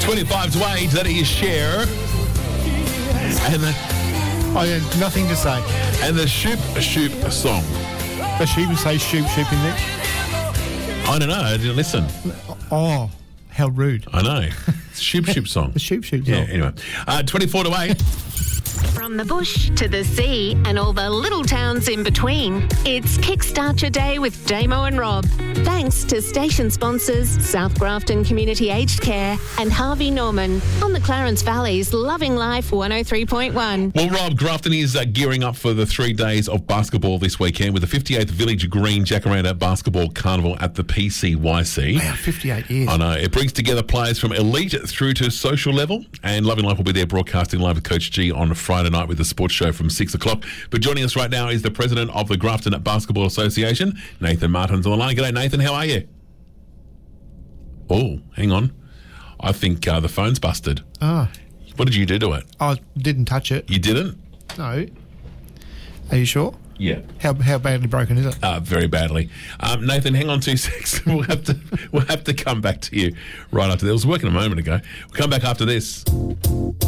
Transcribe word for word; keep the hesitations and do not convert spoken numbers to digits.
twenty-five to eight, that is Cher. And the, I have nothing to say. and the Shoop Shoop song. Does she even say shoop shoop in there? I don't know, I didn't listen. Oh, how rude. I know. It's Shoop Shoop song. The shoop shoop Yeah, song. anyway. Uh, twenty-four to eight. From the bush to the sea and all the little towns in between, it's Kickstart Your Day with Damo and Rob. Thanks to station sponsors South Grafton Community Aged Care and Harvey Norman on the Clarence Valley's Loving Life one oh three point one. Well, Rob, Grafton is uh, gearing up for the three days of basketball this weekend with the fifty-eighth Village Green Jacaranda Basketball Carnival at the P C Y C. Wow, fifty-eight years. I know. It brings together players from elite through to social level, and Loving Life will be there broadcasting live with Coach G on Friday night with the sports show from six o'clock. But joining us right now is the president of the Grafton Basketball Association, Nathan Martin's on the line. G'day, Nathan. How are you? Oh, hang on. I think uh, the phone's busted. Ah, What did you do to it? I didn't touch it. You didn't? No. Are you sure? Yeah. How how badly broken is it? Uh, very badly. Um, Nathan, hang on two seconds. We'll have to we'll have to come back to you right after this. I was working a moment ago. We'll come back after this.